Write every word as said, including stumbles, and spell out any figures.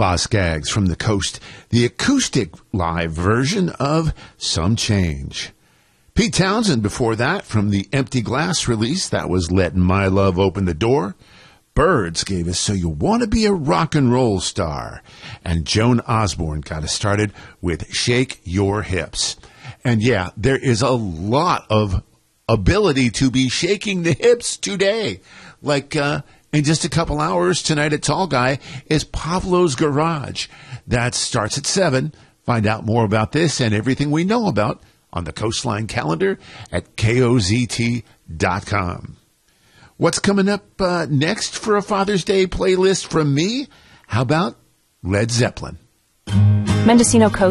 Boz Scaggs from the Coast, the acoustic live version of Some Change. Pete Townsend before that from the Empty Glass release, that was Let My Love Open the Door. Birds gave us So You Want to Be a Rock and Roll Star. And Joan Osborne got us started with Shake Your Hips. And yeah, there is a lot of ability to be shaking the hips today. Like uh, in just a couple hours tonight at Tall Guy is Pablo's Garage. That starts at seven. Find out more about this and everything we know about on the Coastline calendar at K O Z T dot com. What's coming up uh, next for a Father's Day playlist from me? How about Led Zeppelin? Mendocino Coast